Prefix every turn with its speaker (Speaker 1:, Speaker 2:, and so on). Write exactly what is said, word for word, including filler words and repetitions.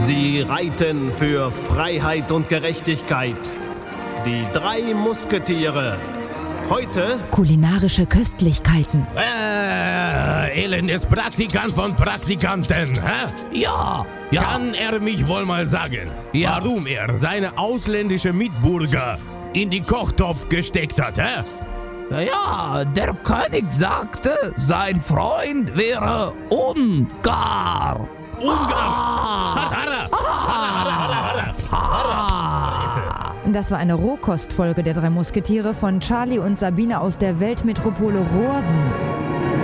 Speaker 1: Sie reiten für Freiheit und Gerechtigkeit. Die drei Musketiere. Heute
Speaker 2: kulinarische Köstlichkeiten.
Speaker 3: Äh, elendes Praktikant von Praktikanten, hä?
Speaker 4: Ja, ja.
Speaker 3: Kann er mich wohl mal sagen,
Speaker 4: Ja.
Speaker 3: warum er seine ausländische Mitbürger in die Kochtopf gesteckt hat, hä?
Speaker 4: Ja, der König sagte, sein Freund wäre Ungar.
Speaker 3: Ungarn!
Speaker 2: Das war eine Rohkostfolge der drei Musketiere von Charlie und Sabine aus der Weltmetropole Rohrsen.